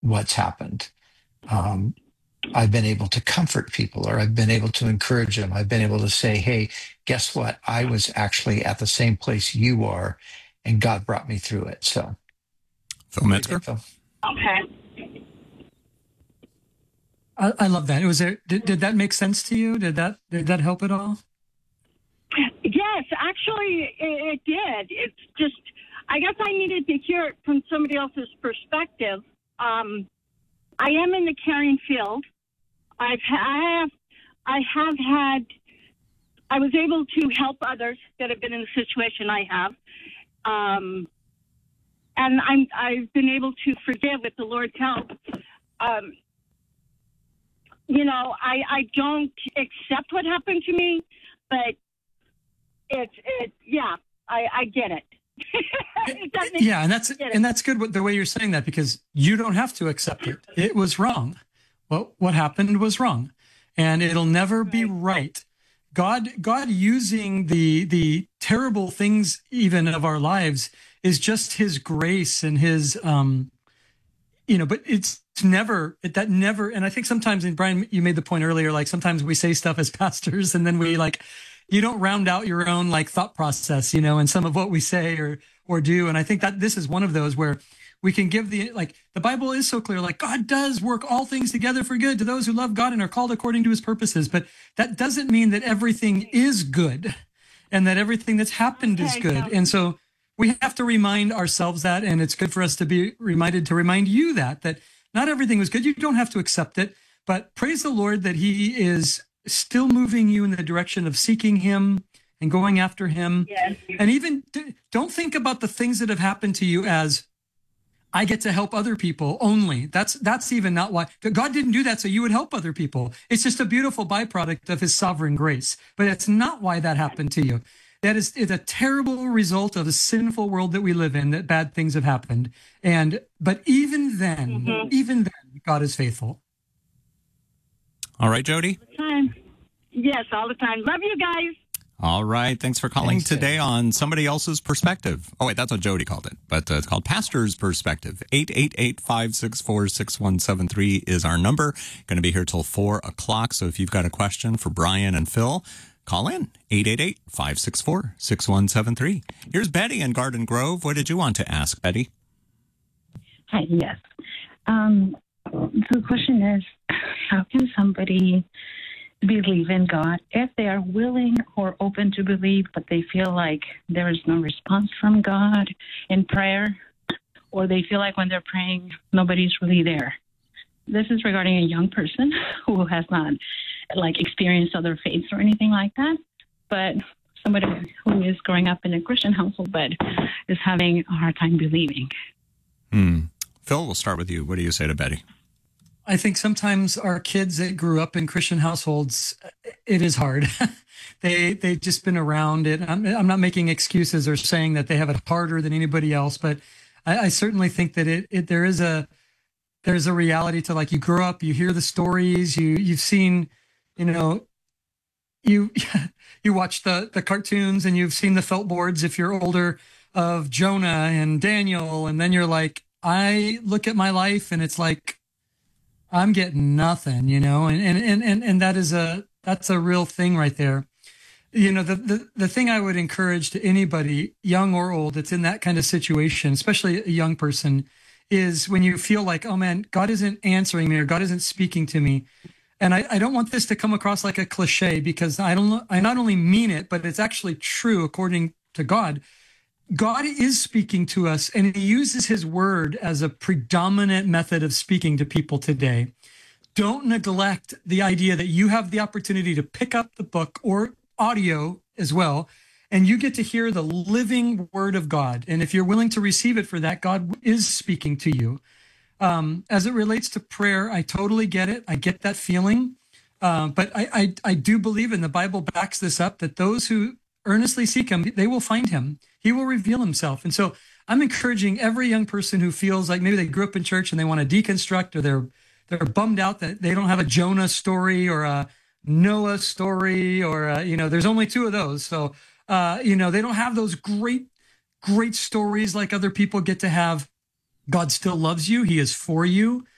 what's happened. I've been able to comfort people, or I've been able to encourage them. I've been able to say, hey, guess what? I was actually at the same place you are, and God brought me through it. So, Phil Metzger. Okay. I love that. Did that make sense to you? Did that help at all? Yes, actually, it did. It's just, I guess I needed to hear it from somebody else's perspective. I am in the caring field. I was able to help others that have been in the situation I have. And I've been able to forgive with the Lord's help. I don't accept what happened to me, but I get it. Yeah, and that's good the way you're saying that, because you don't have to accept it. It was wrong. Well, what happened was wrong, and it'll never be right. God using the terrible things even of our lives is just His grace and His but it's never. And I think sometimes, and Brian, you made the point earlier, like sometimes we say stuff as pastors and then we you don't round out your own thought process, in some of what we say or do. And I think that this is one of those where we can give the Bible is so clear, God does work all things together for good to those who love God and are called according to His purposes. But that doesn't mean that everything is good and that everything that's happened is good. And so we have to remind ourselves that, and it's good for us to be reminded to remind you that not everything was good. You don't have to accept it, but praise the Lord that He is still moving you in the direction of seeking Him and going after Him. Yes. And even don't think about the things that have happened to you as I get to help other people only. That's even not why. God didn't do that so you would help other people. It's just a beautiful byproduct of His sovereign grace. But it's not why that happened to you. That is a terrible result of the sinful world that we live in, that bad things have happened. But even then, God is faithful. All right, Jody? All the time. Yes, all the time. Love you guys. All right. Thanks for calling today on Somebody Else's Perspective. Oh, wait, that's what Jody called it, but it's called Pastor's Perspective. 888-564-6173 is our number. Going to be here till 4 o'clock. So if you've got a question for Brian and Phil, call in 888-564-6173. Here's Betty in Garden Grove. What did you want to ask, Betty? Hi, yes. So the question is, how can somebody believe in God if they are willing or open to believe, but they feel like there is no response from God in prayer, or they feel like when they're praying, nobody's really there? This is regarding a young person who has not experienced other faiths or anything like that, but somebody who is growing up in a Christian household but is having a hard time believing. Phil, we'll start with you. What do you say to Betty? I think sometimes our kids that grew up in Christian households, it is hard. They've just been around it. I'm not making excuses or saying that they have it harder than anybody else, but I certainly think that there's a reality to you grow up, you hear the stories, you've seen, you watch the cartoons and you've seen the felt boards if you're older of Jonah and Daniel, and then you're like, I look at my life and it's like I'm getting nothing, and that's a real thing right there. The thing I would encourage to anybody, young or old, that's in that kind of situation, especially a young person, is when you feel like, oh man, God isn't answering me or God isn't speaking to me. And I don't want this to come across like a cliche, because I not only mean it, but it's actually true according to God. God is speaking to us, and He uses His word as a predominant method of speaking to people today. Don't neglect the idea that you have the opportunity to pick up the book or audio as well, and you get to hear the living word of God. And if you're willing to receive it for that, God is speaking to you. As it relates to prayer, I totally get it. I get that feeling. But I do believe, and the Bible backs this up, that those who earnestly seek Him, they will find Him. He will reveal Himself. And so I'm encouraging every young person who feels like maybe they grew up in church and they want to deconstruct, or they're bummed out that they don't have a Jonah story or a Noah story, or there's only two of those. So they don't have those great stories like other people get to have. God still loves you. He is for you.